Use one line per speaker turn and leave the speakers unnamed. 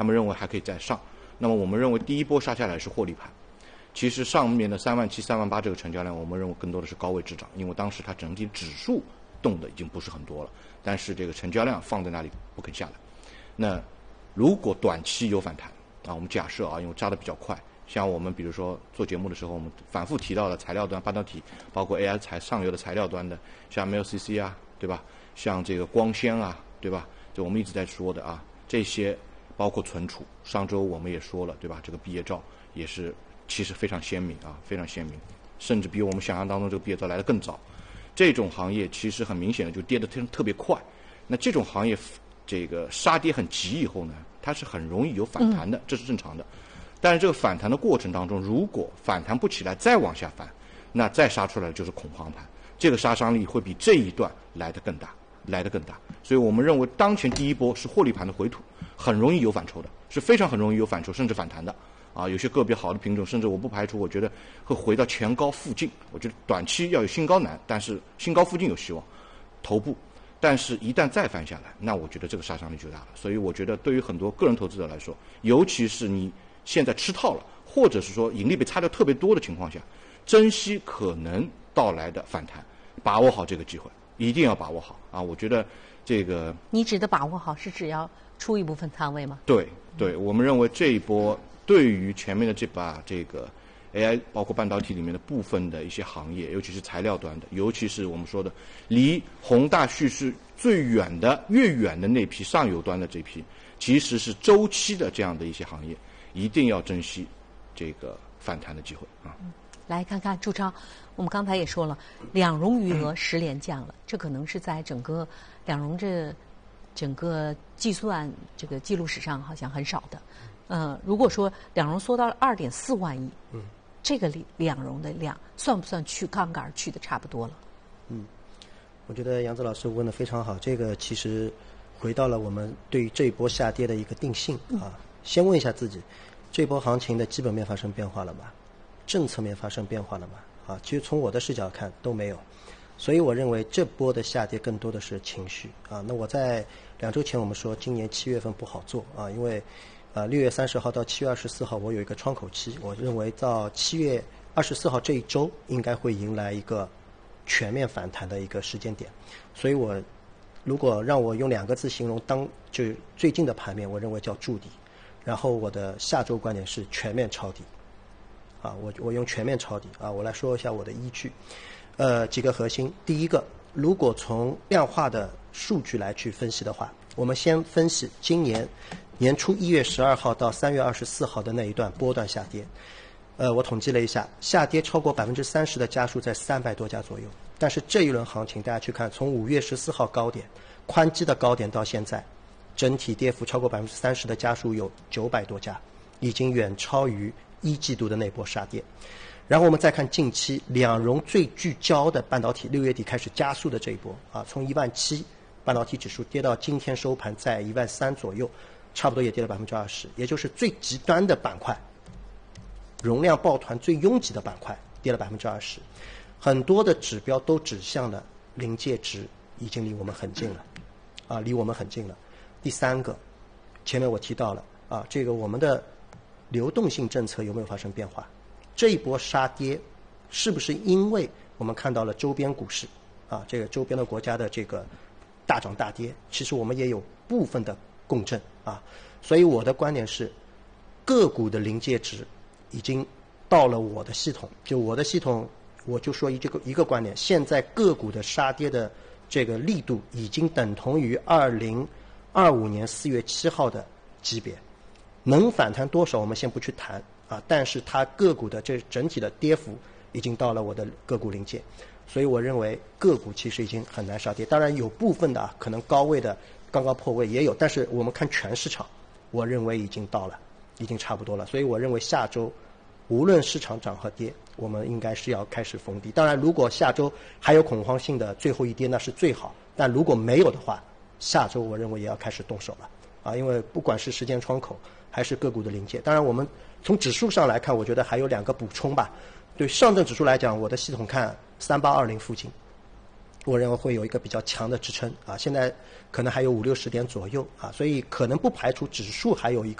他们认为还可以再上。那么我们认为第一波杀下来是获利盘。其实上面的37000、38000这个成交量，我们认为更多的是高位滞涨，因为当时它整体指数动的已经不是很多了，但是这个成交量放在那里不肯下来。那如果短期有反弹啊，我们假设啊，因为扎得比较快，像我们比如说做节目的时候，我们反复提到的材料端半导体，包括 AI 上游的材料端的，像 MLCC 啊，对吧？像这个光纤啊，对吧？就我们一直在说的啊，这些包括存储，上周我们也说了，对吧？这个毕业照也是其实非常鲜明啊，非常鲜明，甚至比我们想象当中这个毕业照来得更早。这种行业其实很明显的就跌得特别快。那这种行业这个杀跌很急以后呢，它是很容易有反弹的，这是正常的。但是这个反弹的过程当中，如果反弹不起来再往下翻，那再杀出来的就是恐慌盘，这个杀伤力会比这一段来得更大。所以我们认为当前第一波是获利盘的回吐，很容易有反抽的，是非常很容易有反抽甚至反弹的啊。有些个别好的品种，甚至我不排除我觉得会回到前高附近。我觉得短期要有新高难，但是新高附近有希望头部，但是一旦再翻下来，那我觉得这个杀伤力就大了。所以我觉得对于很多个人投资者来说，尤其是你现在吃套了，或者是说盈利被擦掉特别多的情况下，珍惜可能到来的反弹，把握好这个机会，一定要把握好啊！我觉得这个
你指的把握好是指要出一部分仓位吗？
对，我们认为这一波对于前面的这把这个 AI 包括半导体里面的部分的一些行业，尤其是材料端的，尤其是我们说的离宏大叙事最远的越远的那批上游端的这批，其实是周期的这样的一些行业，一定要珍惜这个反弹的机会啊。
来看看朱超，我们刚才也说了，两融余额10连降了，这可能是在整个两融整个计算这个记录史上好像很少的。如果说两融缩到了2.4万亿，这个两融的量算不算去杠杆去的差不多了？
我觉得杨子老师问得非常好，这个其实回到了我们对于这一波下跌的一个定性啊。先问一下自己，这波行情的基本面发生变化了吗？政策面发生变化了吗？啊，其实从我的视角看都没有，所以我认为这波的下跌更多的是情绪啊。那我在2周前我们说今年7月份不好做啊，因为6月30号到7月24号我有一个窗口期，我认为到7月24号这一周应该会迎来一个全面反弹的一个时间点，所以我如果让我用2个字形容就最近的盘面，我认为叫筑底，然后我的下周观点是全面抄底。啊，我用全面抄底啊，我来说一下我的依据，几个核心。第一个，如果从量化的数据来去分析的话，我们先分析今年年初1月12号到3月24号的那一段波段下跌。我统计了一下，下跌超过30%的家数在300多家左右。但是这一轮行情，大家去看，从5月14号高点宽基的高点到现在，整体跌幅超过30%的家数有900多家，已经远超于1季度的那波杀跌。然后我们再看近期两融最聚焦的半导体6月底开始加速的这一波啊，从17000半导体指数跌到今天收盘在13000左右，差不多也跌了20%，也就是最极端的板块，容量抱团最拥挤的板块跌了20%，很多的指标都指向了临界值已经离我们很近了啊，离我们很近了。第三个，前面我提到了啊，这个我们的流动性政策有没有发生变化？这一波杀跌是不是因为我们看到了周边股市啊，这个周边的国家的这个大涨大跌，其实我们也有部分的共振啊。所以我的观点是，个股的临界值已经到了我的系统，就我的系统，我就说一个观点，现在个股的杀跌的这个力度已经等同于2025年4月7号的级别。能反弹多少我们先不去谈啊，但是它个股的这整体的跌幅已经到了我的个股临界，所以我认为个股其实已经很难杀跌。当然有部分的可能高位的刚刚破位也有，但是我们看全市场，我认为已经到了，已经差不多了。所以我认为下周无论市场涨和跌，我们应该是要开始逢低。当然如果下周还有恐慌性的最后一跌那是最好，但如果没有的话，下周我认为也要开始动手了啊，因为不管是时间窗口还是个股的临界。当然我们从指数上来看，我觉得还有2个补充吧。对上证指数来讲，我的系统看3820附近，我认为会有一个比较强的支撑啊，现在可能还有50-60点左右啊，所以可能不排除指数还有一个